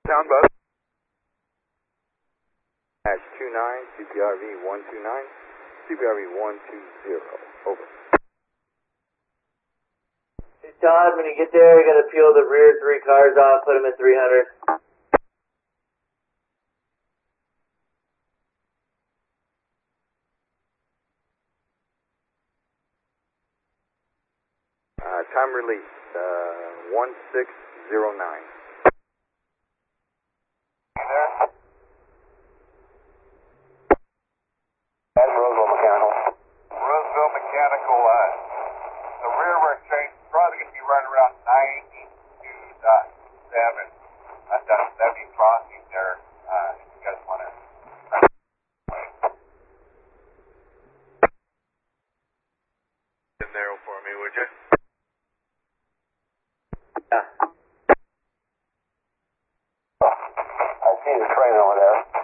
Sound bus. -29, CPRV 129, CPRV 120, over. Hey Todd, when you get there, you gotta peel the rear 3 cars off, put them at 300. Time release, 1609. That's Roseville Mechanical. Roseville Mechanical, the rear work train is probably going to be running around 92.7. That's at 70 crossing there, if you guys want to. In there for me, would you? I see the train over there.